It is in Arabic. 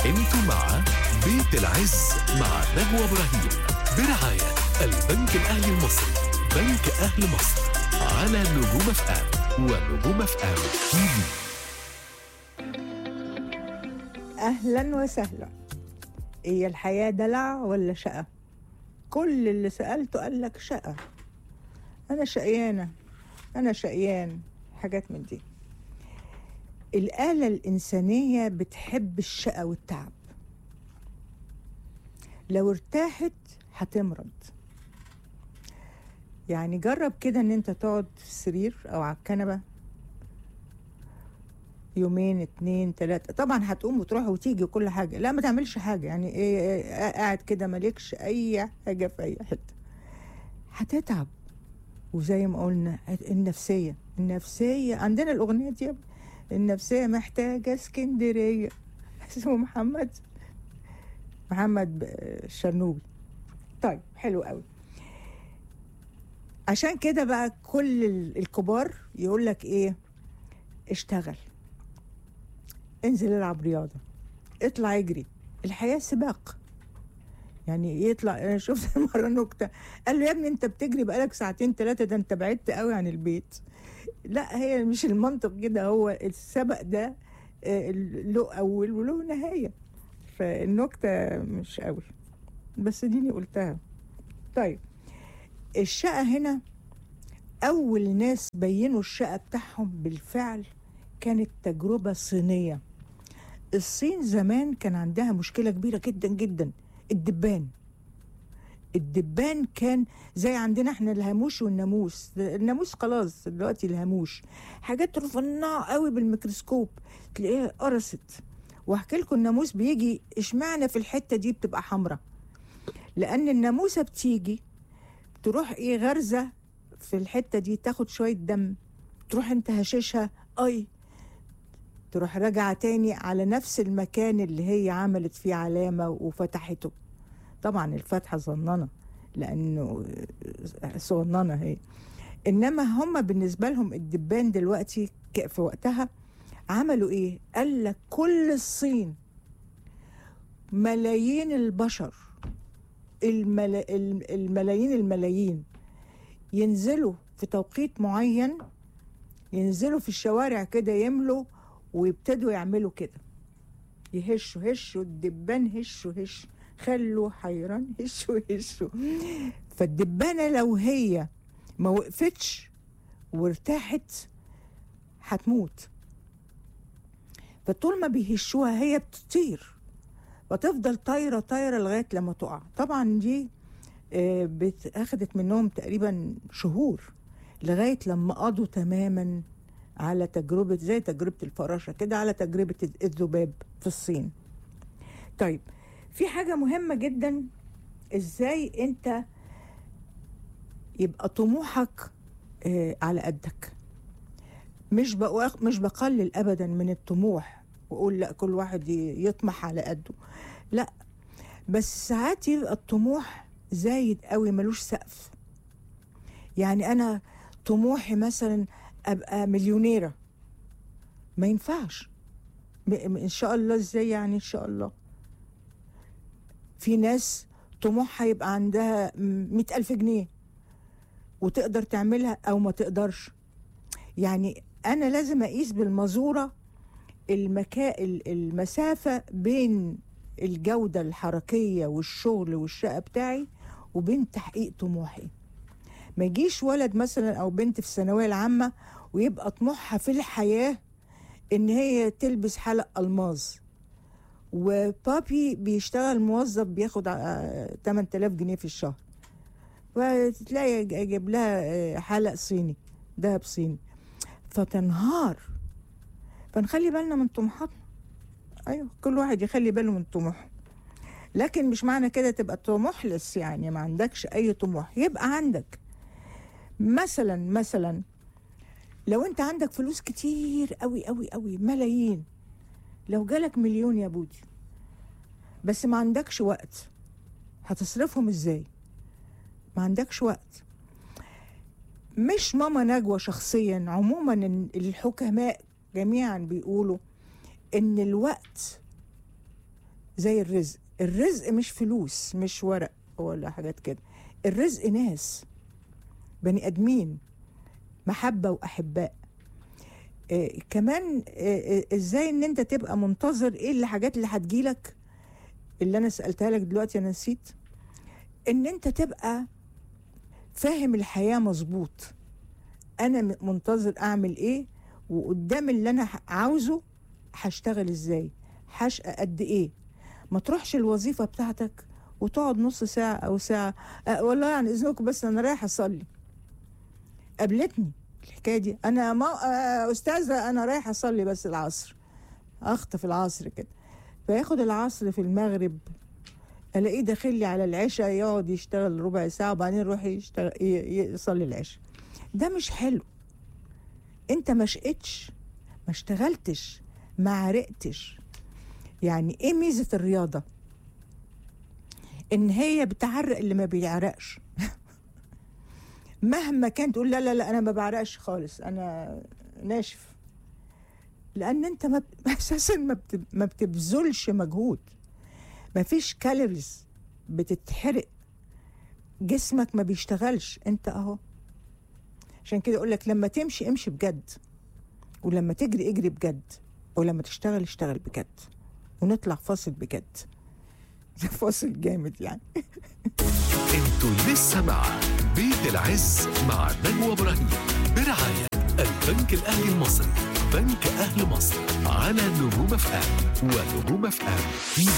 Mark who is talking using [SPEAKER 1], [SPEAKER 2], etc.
[SPEAKER 1] انتم مع بيت العز مع نجوى إبراهيم برعاية البنك الأهلي المصري، بنك أهل مصر، على نجوم اف ام ونجوم اف ام تي في.
[SPEAKER 2] أهلا وسهلا. هي الحياة دلع ولا شقة؟ كل اللي سألته قال لك شقة. أنا شقيانة، أنا شقيان، حاجات من دي. الآلة الإنسانية بتحب الشقة والتعب. لو ارتاحت هتمرض. يعني جرب كده ان انت تقعد في السرير او على الكنبة يومين 2 3، طبعا هتقوم وتروح وتيجي وكل حاجة، لا ما تعملش حاجة، يعني إيه قاعد كده مالكش اي حاجة في اي حتة، هتتعب. وزي ما قلنا النفسية عندنا الأغنية دي، النفسية محتاجة اسكندرية. اسمه محمد الشرنوبي. طيب حلو قوي. عشان كده بقى كل الكبار يقول لك ايه؟ اشتغل، انزل العب رياضة، اطلع اجري، الحياة سباق. يعني يطلع، انا شفت مرة نكتة قال له يا ابني انت بتجري بقالك 2 3 ساعات، ده انت بعدت قوي عن البيت. لا، هي مش المنطق كده، هو السبق ده له اول وله نهاية، فالنكتة مش قوي بس ديني قلتها. طيب الشقة هنا، أول ناس بينوا الشقة بتاعهم بالفعل كانت تجربة صينية. الصين زمان كان عندها مشكلة كبيرة جدا جدا، الدبان كان زي عندنا احنا الهاموش والناموس. الناموس خلاص دلوقتي، الهاموش حاجات رفنعة قوي بالميكروسكوب تلاقيها قرصت. واحكي لكم الناموس بيجي اشمعنى في الحتة دي بتبقى حمراء، لأن الناموسة بتيجي تروح ايه غرزة في الحتة دي، تاخد شوية دم، تروح انت هششها، تروح راجعة تاني على نفس المكان اللي هي عملت فيه علامة وفتحته. طبعا الفتحة صغننة لأنه صغننة هي، إنما هم بالنسبة لهم الدبان دلوقتي في وقتها عملوا إيه؟ قال لك كل الصين ملايين البشر، الملايين ينزلوا في توقيت معين، ينزلوا في الشوارع كده يملوا ويبتدوا يعملوا كده، هشوا الدبان، هشوا خلوا حيران، هشوا. فالدبانة لو هي ما وقفتش وارتاحت هتموت. فطول ما بيهشوها هي بتطير، وتفضل طايرة لغاية لما تقع. طبعا دي أخدت منهم تقريبا شهور لغاية لما قضوا تماما على تجربة زي تجربة الفراشة كده، على تجربة الذباب في الصين. طيب في حاجة مهمة جدا، ازاي انت يبقى طموحك على قدك. مش بقلل ابدا من الطموح واقول لا كل واحد يطمح على قده، لا، بس ساعات يبقى الطموح زايد قوي ملوش سقف. يعني انا طموحي مثلا ابقى مليونيرة، ما ينفعش. ان شاء الله ازاي يعني؟ ان شاء الله في ناس طموحها يبقى عندها 100,000 جنيه وتقدر تعملها او ما تقدرش. يعني انا لازم اقيس بالمزورة المسافة بين الجودة الحركية والشغل والشقة بتاعي وبين تحقيق طموحي. ما يجيش ولد مثلا او بنت في الثانوية العامة ويبقى طموحها في الحياة ان هي تلبس حلق ألماظ، وبابي بيشتغل موظف بياخد 8,000 جنيه في الشهر، وتلاقي جايب لها حلق صيني، دهب صيني، فتنهار. فنخلي بالنا من طموحاتنا. ايوه كل واحد يخلي باله من طموحه، لكن مش معنى كده تبقى طموحلس، يعني ما عندكش اي طموح. يبقى عندك مثلا لو انت عندك فلوس كتير قوي قوي قوي، ملايين، لو جالك 1,000,000 يا بودي بس ما عندكش وقت، هتصرفهم ازاي؟ ما عندكش وقت. مش ماما نجوى شخصيا، عموما الحكماء جميعا بيقولوا ان الوقت زي الرزق. الرزق مش فلوس، مش ورق ولا حاجات كده. الرزق ناس، بني ادمين، محبة واحباء. كمان ازاي ان انت تبقى منتظر ايه الحاجات اللي هتجيلك، اللي انا سألتها لك دلوقتي انا نسيت. ان انت تبقى فاهم الحياة مظبوط، انا منتظر اعمل ايه، وقدام اللي انا عاوزه هشتغل ازاي، هشقى قد ايه. ما تروحش الوظيفة بتاعتك وتقعد نص ساعة او ساعة، والله عن اذنكم بس انا رايح اصلي. قابلتني الحكاية دي، انا ما استاذة انا رايح اصلي بس العصر، اخطف العصر كده، فياخد العصر في المغرب، الاقيه داخل لي على العشاء يقعد يشتغل ربع ساعة وبعدين يروح يشتغل يصلي العشاء. ده مش حلو. انت ما شقتش، ما اشتغلتش، ما عرقتش. يعني ايه ميزة الرياضة؟ ان هي بتعرق اللي ما بيعرقش. مهما كان تقول لا لا لا انا ما بعرقش خالص، انا ناشف، لان انت اساسا ما بتبذلش مجهود، ما فيش كالوريز بتتحرق، جسمك ما بيشتغلش، انت اهو. عشان كده اقول لك لما تمشي امشي بجد، ولما تجري اجري بجد، ولما تشتغل اشتغل بجد. ونطلع فاصل بجد. فاصل جامد يعني.
[SPEAKER 1] انتوا لسه مع بيت العز مع نجوى ابراهيم برعاية البنك الاهلي المصري، بنك اهل مصر، على نجوم اف ام ونجوم اف ام.